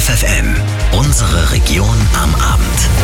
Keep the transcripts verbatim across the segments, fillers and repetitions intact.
F F N, unsere Region am Abend.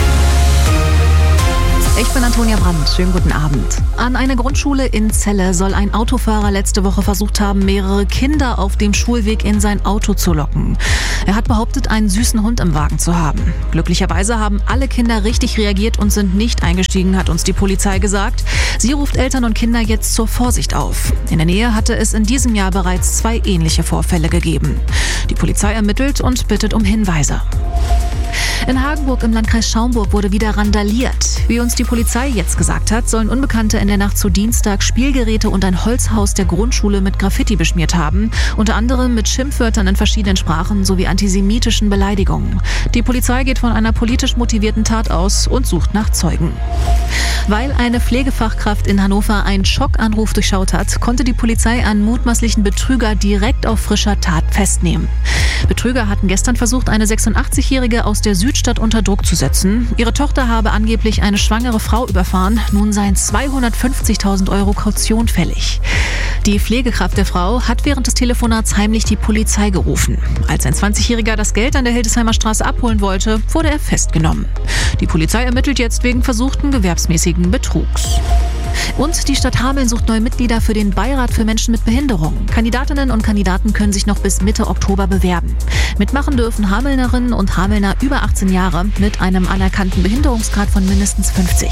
Ich bin Antonia Brandt. Schönen guten Abend. An eine Grundschule in Celle soll ein Autofahrer letzte Woche versucht haben, mehrere Kinder auf dem Schulweg in sein Auto zu locken. Er hat behauptet, einen süßen Hund im Wagen zu haben. Glücklicherweise haben alle Kinder richtig reagiert und sind nicht eingestiegen, hat uns die Polizei gesagt. Sie ruft Eltern und Kinder jetzt zur Vorsicht auf. In der Nähe hatte es in diesem Jahr bereits zwei ähnliche Vorfälle gegeben. Die Polizei ermittelt und bittet um Hinweise. In Hagenburg im Landkreis Schaumburg wurde wieder randaliert. Wie uns die Polizei jetzt gesagt hat, sollen Unbekannte in der Nacht zu Dienstag Spielgeräte und ein Holzhaus der Grundschule mit Graffiti beschmiert haben. Unter anderem mit Schimpfwörtern in verschiedenen Sprachen sowie antisemitischen Beleidigungen. Die Polizei geht von einer politisch motivierten Tat aus und sucht nach Zeugen. Weil eine Pflegefachkraft in Hannover einen Schockanruf durchschaut hat, konnte die Polizei einen mutmaßlichen Betrüger direkt auf frischer Tat festnehmen. Betrüger hatten gestern versucht, eine sechsundachtzig-Jährige aus der Südstadt unter Druck zu setzen. Ihre Tochter habe angeblich eine schwangere Frau überfahren. Nun seien zweihundertfünfzigtausend Euro Kaution fällig. Die Pflegekraft der Frau hat während des Telefonats heimlich die Polizei gerufen. Als ein zwanzigjähriger das Geld an der Hildesheimer Straße abholen wollte, wurde er festgenommen. Die Polizei ermittelt jetzt wegen versuchten gewerbsmäßigen Betrugs. Und die Stadt Hameln sucht neue Mitglieder für den Beirat für Menschen mit Behinderung. Kandidatinnen und Kandidaten können sich noch bis Mitte Oktober bewerben. Mitmachen dürfen Hamelnerinnen und Hamelner über achtzehn Jahre mit einem anerkannten Behinderungsgrad von mindestens fünfzig.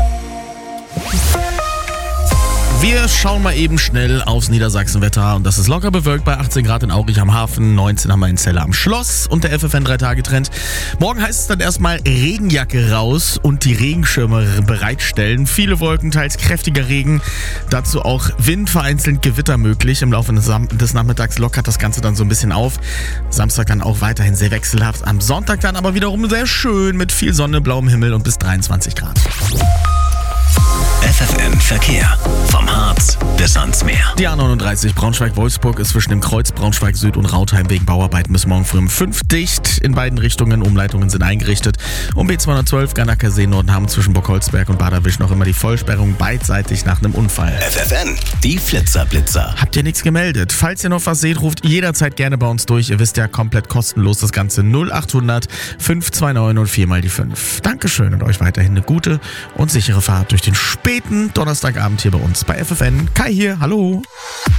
Wir schauen mal eben schnell aufs Niedersachsenwetter und das ist locker bewölkt bei achtzehn Grad in Aurich am Hafen, neunzehn haben wir in Celle am Schloss und der F F N drei Tage Trend. Morgen heißt es dann erstmal Regenjacke raus und die Regenschirme bereitstellen. Viele Wolken, teils kräftiger Regen, dazu auch Wind, vereinzelt Gewitter möglich. Im Laufe des, des Nachmittags lockert das Ganze dann so ein bisschen auf. Samstag dann auch weiterhin sehr wechselhaft. Am Sonntag dann aber wiederum sehr schön mit viel Sonne, blauem Himmel und bis dreiundzwanzig Grad. F F N Verkehr. Vom Harz bis ans Meer. Die A neununddreißig Braunschweig-Wolfsburg ist zwischen dem Kreuz Braunschweig-Süd und Rautheim wegen Bauarbeiten bis morgen früh um fünf dicht. In beiden Richtungen Umleitungen sind eingerichtet. Um B zweihundertzwölf Garnacker See Nordenham zwischen Burgholzberg und Baderwisch noch immer die Vollsperrung beidseitig nach einem Unfall. F F N, die Flitzer-Blitzer. Habt ihr nichts gemeldet? Falls ihr noch was seht, ruft jederzeit gerne bei uns durch. Ihr wisst ja, komplett kostenlos das Ganze null achthundert fünf zwei neun und vier mal die fünf. Dankeschön und euch weiterhin eine gute und sichere Fahrt durch den späten Donnerstagabend hier bei uns bei F F N. Kai hier, hallo.